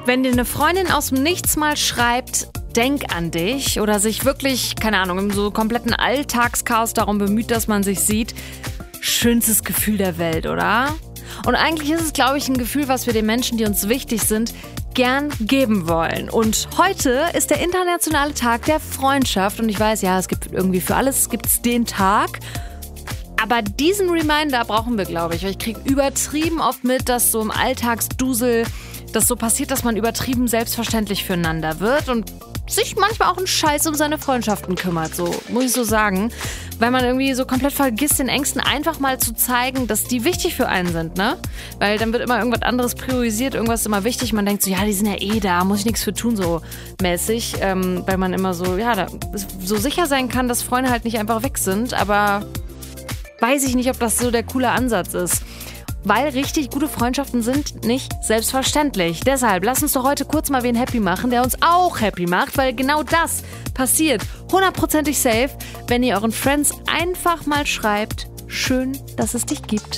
Wenn dir eine Freundin aus dem Nichts mal schreibt, denk an dich oder sich wirklich, keine Ahnung, im so kompletten Alltagschaos darum bemüht, dass man sich sieht, schönstes Gefühl der Welt, oder? Und eigentlich ist es, glaube ich, ein Gefühl, was wir den Menschen, die uns wichtig sind, gern geben wollen. Und heute ist der internationale Tag der Freundschaft und ich weiß, ja, es gibt irgendwie für alles gibt's den Tag. Aber diesen Reminder brauchen wir, glaube ich, weil ich kriege übertrieben oft mit, dass so im Alltagsdusel das so passiert, dass man übertrieben selbstverständlich füreinander wird und sich manchmal auch einen Scheiß um seine Freundschaften kümmert, so muss ich so sagen. Weil man irgendwie so komplett vergisst, den Ängsten einfach mal zu zeigen, dass die wichtig für einen sind, ne? Weil dann wird immer irgendwas anderes priorisiert, irgendwas ist immer wichtig. Man denkt so, ja, die sind ja eh da, muss ich nichts für tun, so mäßig. Weil man immer so, ja, da so sicher sein kann, dass Freunde halt nicht einfach weg sind. Aber weiß ich nicht, ob das so der coole Ansatz ist. Weil richtig gute Freundschaften sind nicht selbstverständlich. Deshalb lass uns doch heute kurz mal wen happy machen, der uns auch happy macht, weil genau das passiert 100%ig safe, wenn ihr euren Friends einfach mal schreibt, schön, dass es dich gibt.